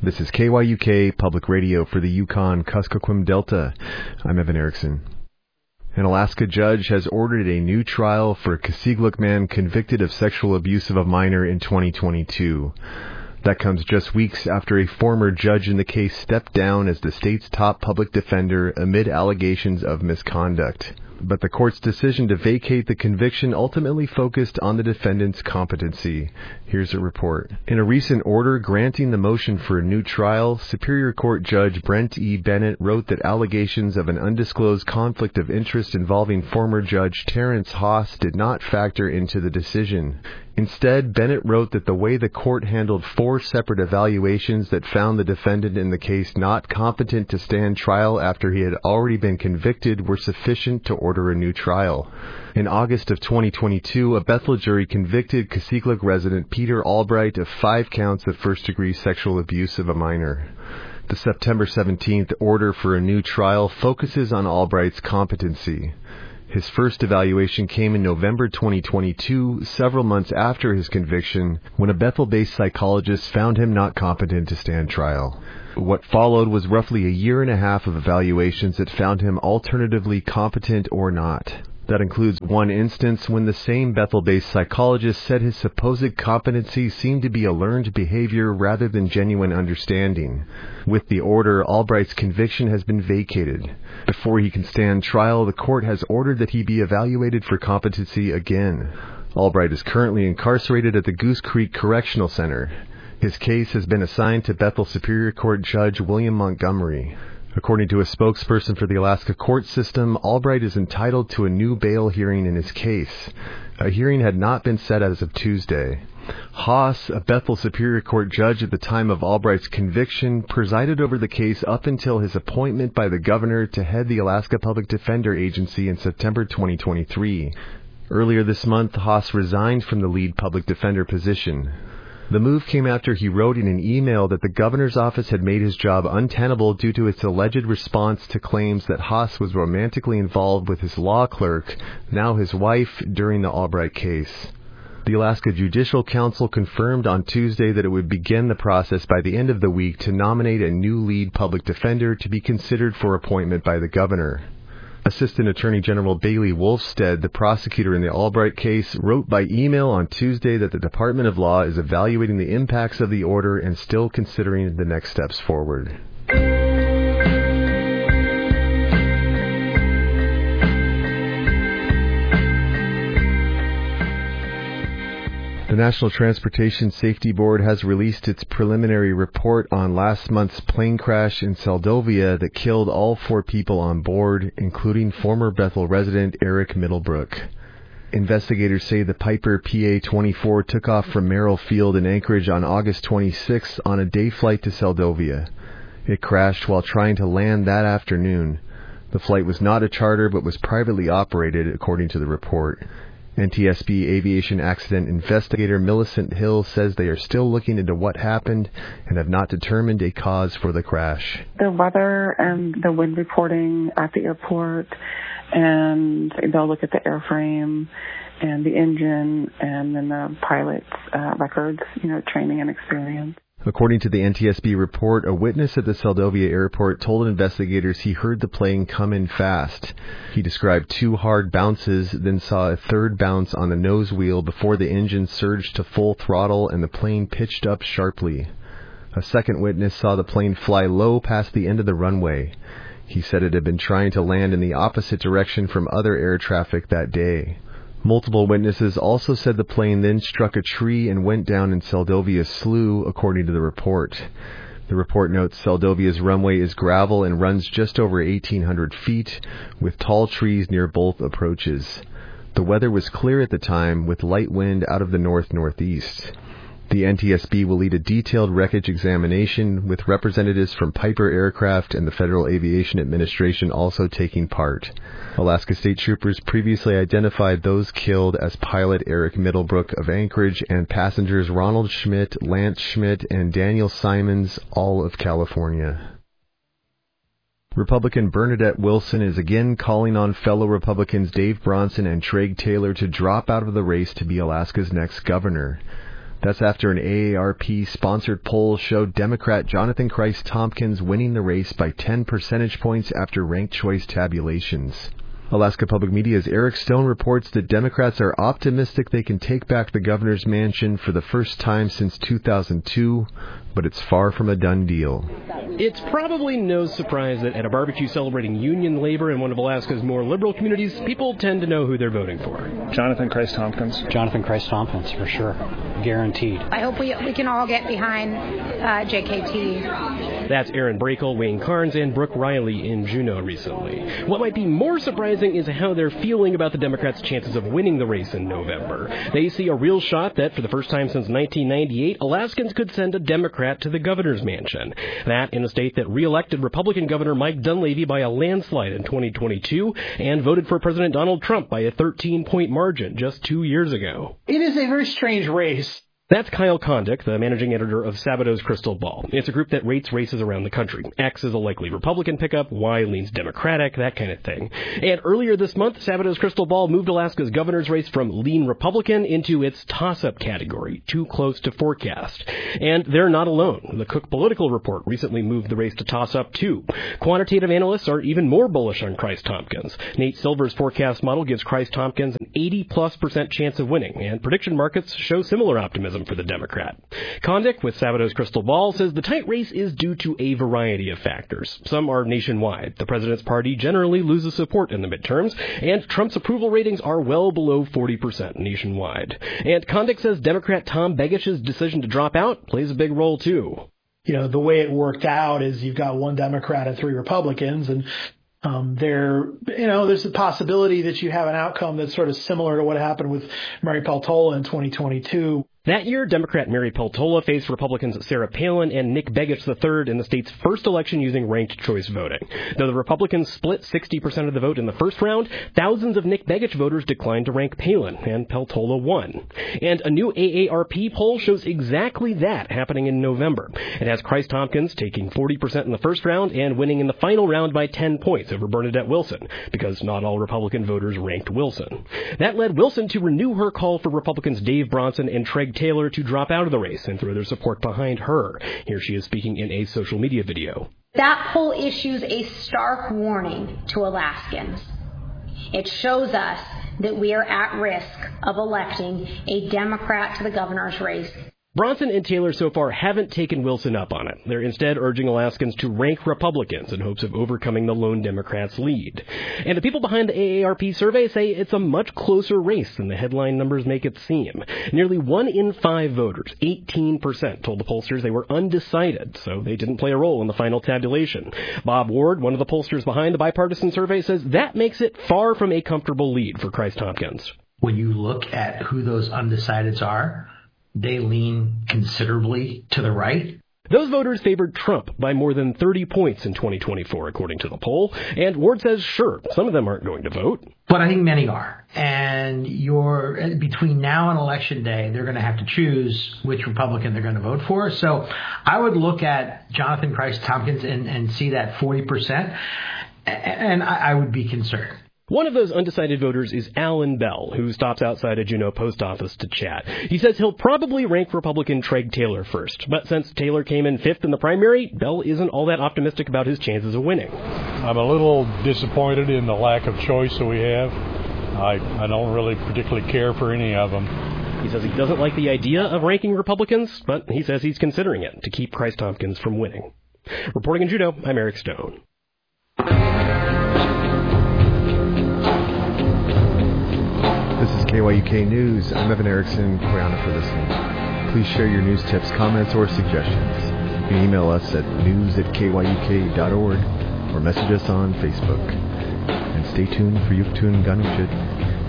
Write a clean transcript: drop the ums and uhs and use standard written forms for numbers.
This is KYUK Public Radio for the Yukon-Kuskokwim Delta. I'm Evan Erickson. An Alaska judge has ordered a new trial for a Kasigluk man convicted of sexual abuse of a minor in 2022. That comes just weeks after a former judge in the case stepped down as the state's top public defender amid allegations of misconduct. But the court's decision to vacate the conviction ultimately focused on the defendant's competency. Here's a report. In a recent order granting the motion for a new trial, Superior Court Judge Brent E. Bennett wrote that allegations of an undisclosed conflict of interest involving former Judge Terrence Haas did not factor into the decision. Instead, Bennett wrote that the way the court handled 4 separate evaluations that found the defendant in the case not competent to stand trial after he had already been convicted were sufficient to order a new trial. In August of 2022, a Bethel jury convicted Kasigluk resident Peter Albright of 5 counts of first-degree sexual abuse of a minor. The September 17th order for a new trial focuses on Albright's competency. His first evaluation came in November 2022, several months after his conviction, when a Bethel-based psychologist found him not competent to stand trial. What followed was roughly a year and a half of evaluations that found him alternatively competent or not. That includes one instance when the same Bethel-based psychologist said his supposed competency seemed to be a learned behavior rather than genuine understanding. With the order, Albright's conviction has been vacated. Before he can stand trial, the court has ordered that he be evaluated for competency again. Albright is currently incarcerated at the Goose Creek Correctional Center. His case has been assigned to Bethel Superior Court Judge William Montgomery. According to a spokesperson for the Alaska court system, Albright is entitled to a new bail hearing in his case. A hearing had not been set as of Tuesday. Haas, a Bethel Superior Court judge at the time of Albright's conviction, presided over the case up until his appointment by the governor to head the Alaska Public Defender Agency in September 2023. Earlier this month, Haas resigned from the lead public defender position. The move came after he wrote in an email that the governor's office had made his job untenable due to its alleged response to claims that Haas was romantically involved with his law clerk, now his wife, during the Albright case. The Alaska Judicial Council confirmed on Tuesday that it would begin the process by the end of the week to nominate a new lead public defender to be considered for appointment by the governor. Assistant Attorney General Bailey Wolfstead, the prosecutor in the Albright case, wrote by email on Tuesday that the Department of Law is evaluating the impacts of the order and still considering the next steps forward. The National Transportation Safety Board has released its preliminary report on last month's plane crash in Seldovia that killed all 4 people on board, including former Bethel resident Eric Middlebrook. Investigators say the Piper PA-24 took off from Merrill Field in Anchorage on August 26 on a day flight to Seldovia. It crashed while trying to land that afternoon. The flight was not a charter but was privately operated, according to the report. NTSB aviation accident investigator Millicent Hill says they are still looking into what happened and have not determined a cause for the crash. The weather and the wind reporting at the airport, and they'll look at the airframe and the engine and then the pilot's records, training and experience. According to the NTSB report, a witness at the Seldovia airport told investigators he heard the plane come in fast. He described 2 hard bounces, then saw a third bounce on the nose wheel before the engine surged to full throttle and the plane pitched up sharply. A second witness saw the plane fly low past the end of the runway. He said it had been trying to land in the opposite direction from other air traffic that day. Multiple witnesses also said the plane then struck a tree and went down in Seldovia Slough, according to the report. The report notes Seldovia's runway is gravel and runs just over 1,800 feet, with tall trees near both approaches. The weather was clear at the time, with light wind out of the north-northeast. The NTSB will lead a detailed wreckage examination, with representatives from Piper Aircraft and the Federal Aviation Administration also taking part. Alaska State Troopers previously identified those killed as pilot Eric Middlebrook of Anchorage and passengers Ronald Schmidt, Lance Schmidt, and Daniel Simons, all of California. Republican Bernadette Wilson is again calling on fellow Republicans Dave Bronson and Treg Taylor to drop out of the race to be Alaska's next governor. That's after an AARP-sponsored poll showed Democrat Jonathan Christ-Tompkins winning the race by 10 percentage points after ranked choice tabulations. Alaska Public Media's Eric Stone reports that Democrats are optimistic they can take back the governor's mansion for the first time since 2002, but it's far from a done deal. It's probably no surprise that at a barbecue celebrating union labor in one of Alaska's more liberal communities, people tend to know who they're voting for. Jonathan Christ-Tompkins. Jonathan Christ-Tompkins, for sure. Guaranteed. I hope we can all get behind JKT. That's Aaron Brakel, Wayne Carnes, and Brooke Riley in Juneau recently. What might be more surprising is how they're feeling about the Democrats' chances of winning the race in November. They see a real shot that, for the first time since 1998, Alaskans could send a Democrat to the governor's mansion. That in a state that re-elected Republican Governor Mike Dunleavy by a landslide in 2022 and voted for President Donald Trump by a 13-point margin just 2 years ago. It is a very strange race. That's Kyle Kondik, the managing editor of Sabado's Crystal Ball. It's a group that rates races around the country. X is a likely Republican pickup, Y leans Democratic, that kind of thing. And earlier this month, Sabado's Crystal Ball moved Alaska's governor's race from lean Republican into its toss-up category, too close to forecast. And they're not alone. The Cook Political Report recently moved the race to toss-up too. Quantitative analysts are even more bullish on Christ-Tompkins. Nate Silver's forecast model gives Christ-Tompkins an 80+% chance of winning, and prediction markets show similar optimism for the Democrat. Kondik with Sabado's Crystal Ball says the tight race is due to a variety of factors. Some are nationwide. The president's party generally loses support in the midterms, and Trump's approval ratings are well below 40% nationwide. And Kondik says Democrat Tom Begish's decision to drop out plays a big role too. You know, the way it worked out is you've got one Democrat and 3 Republicans, and there's a possibility that you have an outcome that's sort of similar to what happened with Mary Peltola in 2022. That year, Democrat Mary Peltola faced Republicans Sarah Palin and Nick Begich III in the state's first election using ranked choice voting. Though the Republicans split 60% of the vote in the first round, thousands of Nick Begich voters declined to rank Palin, and Peltola won. And a new AARP poll shows exactly that happening in November. It has Christ-Tompkins taking 40% in the first round and winning in the final round by 10 points over Bernadette Wilson, because not all Republican voters ranked Wilson. That led Wilson to renew her call for Republicans Dave Bronson and Treg Taylor to drop out of the race and throw their support behind her. Here she is speaking in a social media video. That poll issues a stark warning to Alaskans. It shows us that we are at risk of electing a Democrat to the governor's race. Bronson and Taylor so far haven't taken Wilson up on it. They're instead urging Alaskans to rank Republicans in hopes of overcoming the lone Democrats' lead. And the people behind the AARP survey say it's a much closer race than the headline numbers make it seem. Nearly 1 in 5 voters, 18%, told the pollsters they were undecided, so they didn't play a role in the final tabulation. Bob Ward, one of the pollsters behind the bipartisan survey, says that makes it far from a comfortable lead for Christ-Tompkins. When you look at who those undecideds are, they lean considerably to the right. Those voters favored Trump by more than 30 points in 2024, according to the poll. And Ward says, sure, some of them aren't going to vote. But I think many are. And between now and Election Day, they're going to have to choose which Republican they're going to vote for. So I would look at Jonathan Christ-Tompkins and see that 40%, and I would be concerned. One of those undecided voters is Alan Bell, who stops outside a Juneau post office to chat. He says he'll probably rank Republican Treg Taylor first, but since Taylor came in 5th in the primary, Bell isn't all that optimistic about his chances of winning. I'm a little disappointed in the lack of choice that we have. I don't really particularly care for any of them. He says he doesn't like the idea of ranking Republicans, but he says he's considering it to keep Christ-Tompkins from winning. Reporting in Juneau, I'm Eric Stone. This is KYUK News. I'm Evan Erickson. Koyana for listening. Please share your news tips, comments, or suggestions. You can email us at news@kyuk.org or message us on Facebook. And stay tuned for Yuktun Ganuchit.